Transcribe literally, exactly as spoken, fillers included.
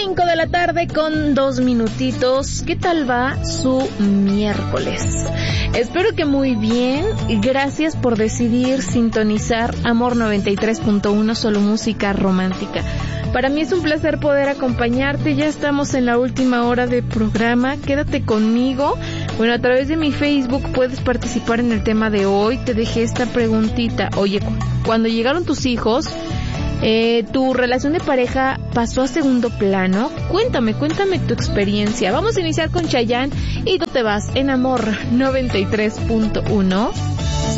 cinco de la tarde con dos minutitos. ¿Qué tal va su miércoles? Espero que muy bien. Gracias por decidir sintonizar Amor noventa y tres punto uno, solo música romántica. Para mí es un placer poder acompañarte. Ya estamos en la última hora de programa. Quédate conmigo. Bueno, a través de mi Facebook puedes participar en el tema de hoy. Te dejé esta preguntita. Oye, cuando llegaron tus hijos, eh, ¿tu relación de pareja pasó a segundo plano? Cuéntame, cuéntame tu experiencia. Vamos a iniciar con Chayanne y tú te vas en Amor noventa y tres punto uno.